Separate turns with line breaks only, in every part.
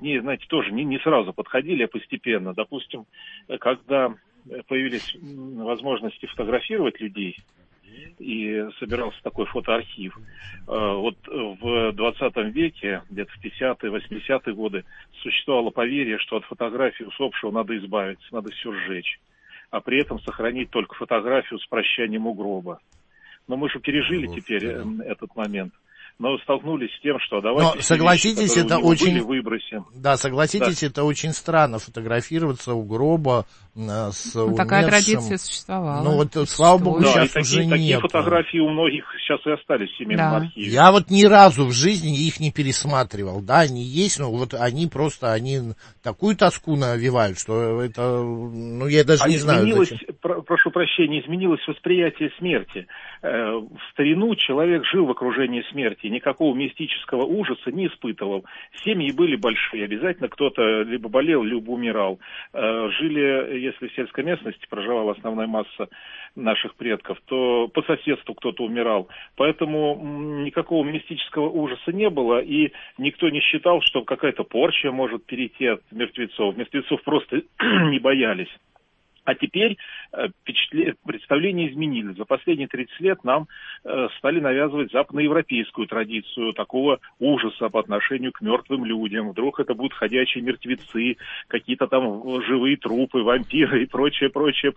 ней, знаете, тоже не сразу подходили, а постепенно. Допустим, когда появились возможности фотографировать людей, и собирался такой фотоархив. Вот в 20 веке, где-то в 50-е, 80-е годы, существовало поверье, что от фотографии усопшего надо избавиться, надо все сжечь, а при этом сохранить только фотографию с прощанием у гроба. Но мы же пережили теперь этот момент. Но столкнулись с тем, что давайте все
согласитесь,
вещи,
это
которые у него
очень...
были, выбросим.
Да, согласитесь, да. Это очень странно фотографироваться у гроба с умершим.
Такая традиция существовала.
Ну вот, слава богу,
да,
сейчас
и
уже
такие
нет.
фотографии у многих сейчас и остались в семейном архиве.
Я вот ни разу в жизни их не пересматривал. Да, они есть, но вот они просто, они такую тоску навевают, что это, ну, я даже не знаю.
Прошу прощения, изменилось восприятие смерти. В старину человек жил в окружении смерти, никакого мистического ужаса не испытывал. Семьи были большие, обязательно кто-то либо болел, либо умирал. Жили, если в сельской местности проживала основная масса наших предков, то по соседству кто-то умирал. Поэтому никакого мистического ужаса не было, и никто не считал, что какая-то порча может перейти от мертвецов. Мертвецов просто не боялись. А теперь представления изменились. За последние 30 лет нам стали навязывать западноевропейскую традицию такого ужаса по отношению к мертвым людям. Вдруг это будут ходячие мертвецы, какие-то там живые трупы, вампиры и прочее.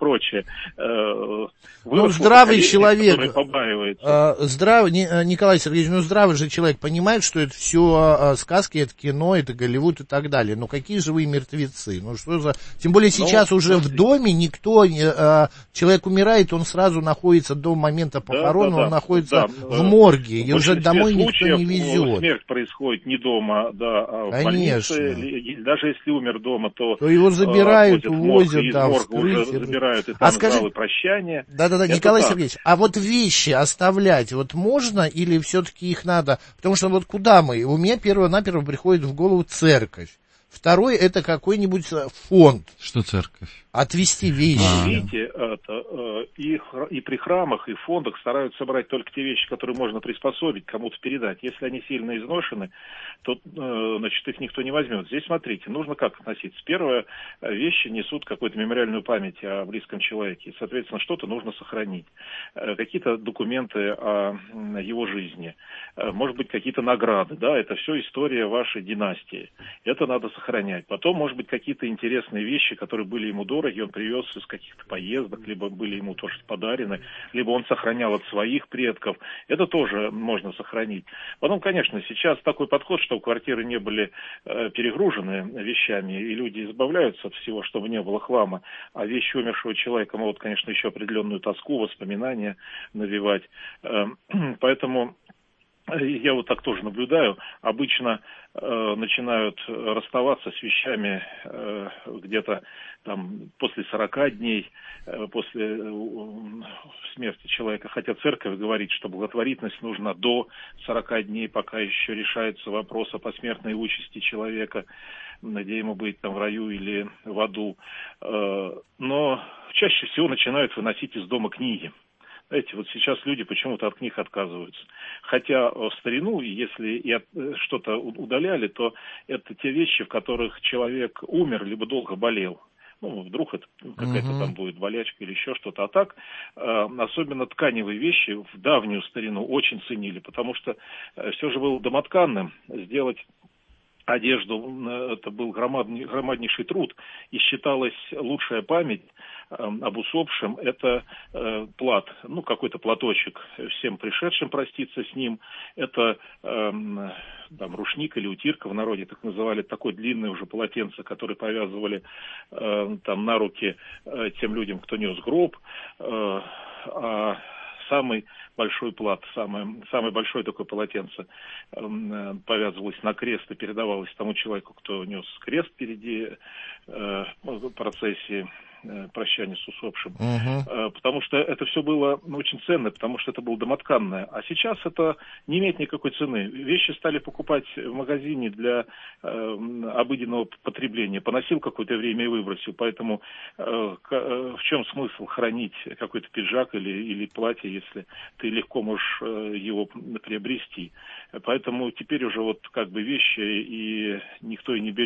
Ну, здравый человек,
Николай
Сергеевич, здравый же человек понимает, что это все сказки, это кино, это Голливуд и так далее. Но какие живые мертвецы? Ну, что за... Тем более сейчас уже в доме никто, человек умирает, он сразу находится до момента похорон, он находится в морге, и уже домой никто не везет.
Смерть происходит не дома, а в больнице. Даже если умер дома, то
его забирают, увозят,
да, уже забирают, и там залы прощания.
Да-да-да, Николай Сергеевич, а вот вещи оставлять вот можно или все-таки их надо? Потому что вот куда мы? У меня перво-наперво приходит в голову церковь. Второй — это какой-нибудь фонд.
Что церковь?
Отвести вещи.
Видите, и при храмах, и в фондах стараются брать только те вещи, которые можно приспособить, кому-то передать. Если они сильно изношены, то, значит, их никто не возьмет. Здесь, смотрите, нужно как относиться. Первое, вещи несут какую-то мемориальную память о близком человеке. И, соответственно, что-то нужно сохранить. Какие-то документы о его жизни. Может быть, какие-то награды. Да, это все история вашей династии. Это надо сохранять. Потом, может быть, какие-то интересные вещи, которые были ему дороги, он привез из каких-то поездок, либо были ему тоже подарены, либо он сохранял от своих предков. Это тоже можно сохранить. Потом, конечно, сейчас такой подход, что квартиры не были перегружены вещами, и люди избавляются от всего, чтобы не было хлама. А вещи умершего человека могут, конечно, еще определенную тоску, воспоминания навевать. Поэтому я вот так тоже наблюдаю. Обычно начинают расставаться с вещами где-то там после 40 дней, после смерти человека. Хотя церковь говорит, что благотворительность нужна до 40 дней, пока еще решается вопрос о посмертной участи человека, где ему быть там в раю или в аду. Но чаще всего начинают выносить из дома книги. Знаете, вот сейчас люди почему-то от книг отказываются. Хотя в старину, если что-то удаляли, то это те вещи, в которых человек умер, либо долго болел. Ну, вдруг это какая-то там будет болячка или еще что-то. А так, особенно тканевые вещи в давнюю старину очень ценили, потому что все же было домотканным. Сделать одежду, это был громаднейший труд, и считалась лучшая память об усопшем, это плат, ну, какой-то платочек, всем пришедшим проститься с ним, это там рушник или утирка в народе, так называли, такое длинное уже полотенце, которое повязывали там на руки тем людям, кто нес гроб, самый большой плат, самое большое такое полотенце повязывалось на крест и передавалось тому человеку, кто нес крест впереди процессии прощания с усопшим. Потому что это все было очень ценно, потому что это было домотканное. А сейчас это не имеет никакой цены. Вещи стали покупать в магазине для обыденного потребления. Поносил какое-то время и выбросил. Поэтому в чем смысл хранить какой-то пиджак или платье, если ты легко можешь его приобрести? Поэтому теперь уже вот как бы вещи и никто и не берет.